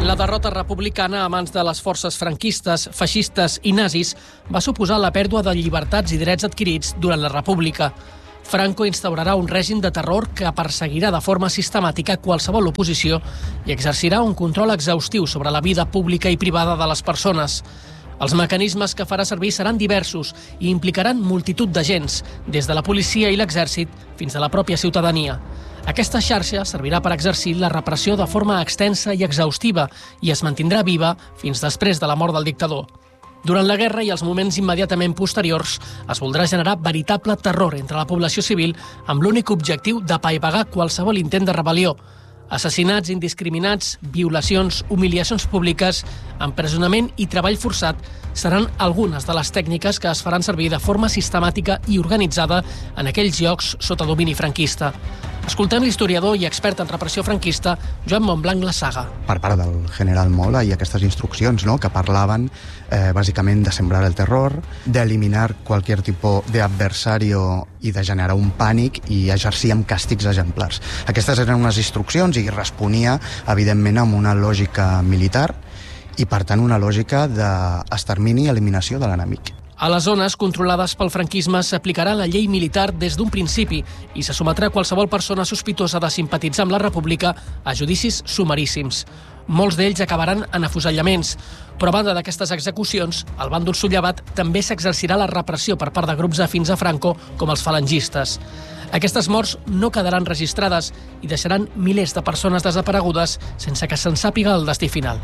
La derrota republicana a mans de les forces franquistes, feixistes i nazis va suposar la pèrdua de llibertats i drets adquirits durant la República. Franco instaurarà un règim de terror que perseguirà de forma sistemàtica qualsevol oposició i exercirà un control exhaustiu sobre la vida pública i privada de les persones. Els mecanismes que farà servir seran diversos i implicaran multitud d'agents, des de la policia i l'exèrcit fins a la pròpia ciutadania. Aquesta xarxa servirà per exercir la repressió de forma extensa i exhaustiva i es mantindrà viva fins després de la mort del dictador. Durant la guerra i els moments immediatament posteriors es voldrà generar veritable terror entre la població civil amb l'únic objectiu d'apaivagar qualsevol intent de rebel·lió. Assassinats indiscriminats, violacions, humiliacions públiques, empresonament i treball forçat seran algunes de les tècniques que es faran servir de forma sistemàtica i organitzada en aquells llocs sota domini franquista. Escoltem l'historiador i expert en repressió franquista Joan Montblanc Lassaga. Per part del general Mola i aquestes instruccions, que parlaven bàsicament de sembrar el terror, d'eliminar qualsevol tipus d'adversario i de generar un pànic i exercir amb càstigs exemplars. Aquestes eren unes instruccions i responia, evidentment, amb una lògica militar i, per tant, una lògica d'extermini i eliminació de l'enemic. A les zones controlades pel franquisme s'aplicarà la llei militar des d'un principi i se sometrà qualsevol persona sospitosa de simpatitzar amb la República a judicis sumaríssims. Molts d'ells acabaran en afusellaments, però a banda d'aquestes execucions, al bàndol sollevat també s'exercirà la repressió per part de grups afins a Franco, com els falangistes. Aquestes morts no quedaran registrades i deixaran milers de persones desaparegudes sense que se'n sàpiga el destí final.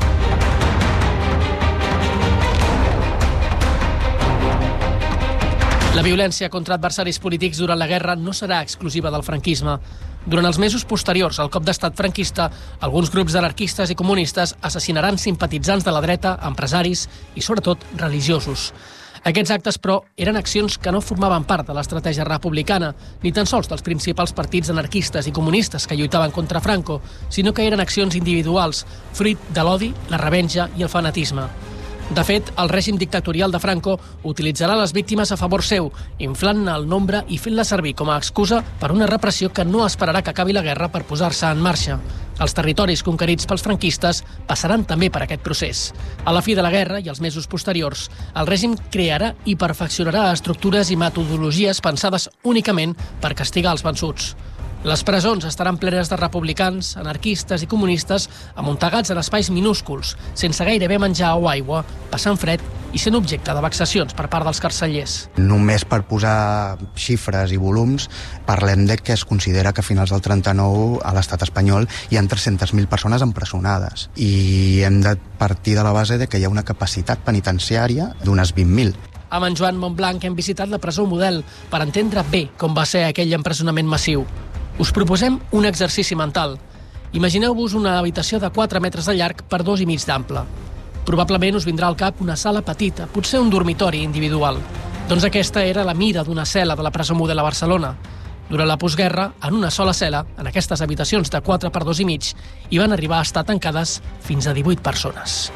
La violència contra adversaris polítics durant la guerra no serà exclusiva del franquisme. Durant els mesos posteriors al cop d'estat franquista, alguns grups d'anarquistes i comunistes assassinaran simpatitzants de la dreta, empresaris i, sobretot, religiosos. Aquests actes, però, eren accions que no formaven part de l'estratègia republicana, ni tan sols dels principals partits anarquistes i comunistes que lluitaven contra Franco, sinó que eren accions individuals, fruit de l'odi, la revenja i el fanatisme. De fet, el règim dictatorial de Franco utilitzarà les víctimes a favor seu, inflant-ne el nombre i fent-la servir com a excusa per una repressió que no esperarà que acabi la guerra per posar-se en marxa. Els territoris conquerits pels franquistes passaran també per aquest procés. A la fi de la guerra i els mesos posteriors, el règim crearà i perfeccionarà estructures i metodologies pensades únicament per castigar els vençuts. Les presons estaran plenes de republicans, anarquistes i comunistes amuntegats en espais minúsculs, sense gairebé menjar o aigua, passant fred i sent objecte de vexacions per part dels carcellers. Només per posar xifres i volums, parlem de que es considera que a finals del 39 a l'estat espanyol hi ha 300.000 persones empresonades i hem de partir de la base de que hi ha una capacitat penitenciària d'unes 20.000. Amb en Joan Montblanc hem visitat la presó Model per entendre bé com va ser aquell empresonament massiu. Us proposem un exercici mental. Imagineu-vos una habitació de 4 metres de llarg per 2,5 d'ample. Probablement us vindrà al cap una sala petita, potser un dormitori individual. Doncs aquesta era la mida d'una cel·la de la presó Model a Barcelona. Durant la postguerra, en una sola cel·la, en aquestes habitacions de 4 per 2,5, hi van arribar a estar tancades fins a 18 persones.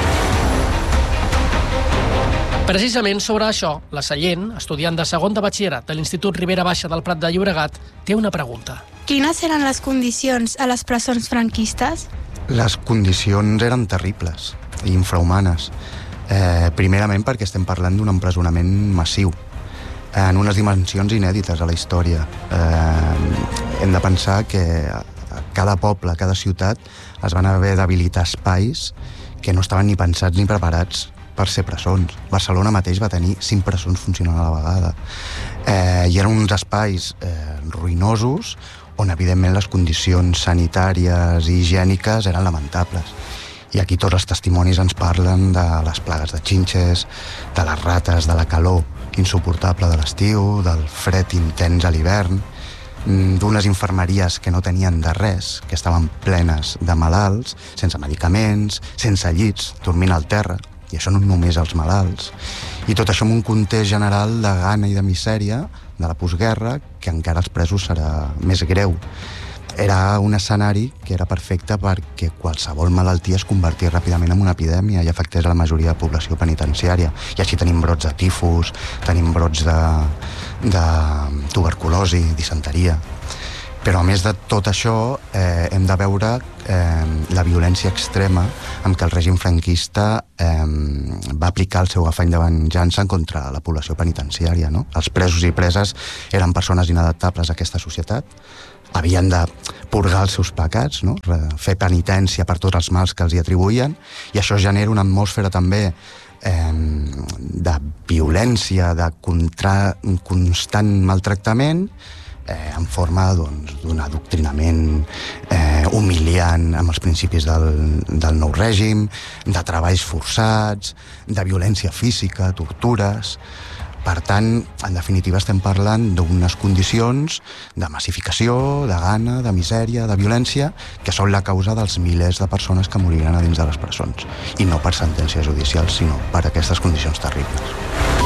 Precisament sobre això, la Sallent, estudiant de segon de batxillerat de l'Institut Ribera Baixa del Prat de Llobregat, té una pregunta. Quines eren les condicions a les presons franquistes? Les condicions eren terribles i infrahumanes. Primerament perquè estem parlant d'un empresonament massiu, en unes dimensions inèdites a la història. Hem de pensar que a cada poble, a cada ciutat, es van haver d'habilitar espais que no estaven ni pensats ni preparats per ser presons. Barcelona mateix va tenir 5 presons funcionant a la vegada. I eren uns espais ruïnosos on, evidentment, les condicions sanitàries i higièniques eren lamentables. I aquí tots els testimonis ens parlen de les plagues de xinxes, de les rates, de la calor insuportable de l'estiu, del fred intens a l'hivern, d'unes infermeries que no tenien de res, que estaven plenes de malalts, sense medicaments, sense llits, dormint al terra, i això no només els malalts. I tot això en un context general de gana i de misèria de la postguerra, que encara als presos serà més greu. Era un escenari que era perfecte perquè qualsevol malaltia es convertís ràpidament en una epidèmia i afectés a la majoria de població penitenciària. I així tenim brots de tifus, tenim brots de tuberculosi, disenteria. Però a més de tot això hem de veure la violència extrema amb què el règim franquista va aplicar el seu afany de venjança contra la població penitenciària, no? Els presos i preses eren persones inadaptables a aquesta societat, havien de purgar els seus pecats, no? Fer penitència per tots els mals que els hi atribuïen, i això genera una atmosfera també de violència, de constant maltractament, en forma d'un adoctrinament humiliant amb els principis del nou règim, de treballs forçats, de violència física, tortures. Per tant, en definitiva, estem parlant d'unes condicions de massificació, de gana, de misèria, de violència, que són la causa dels milers de persones que moriran a dins de les presons. I no per sentències judicials, sinó per aquestes condicions terribles.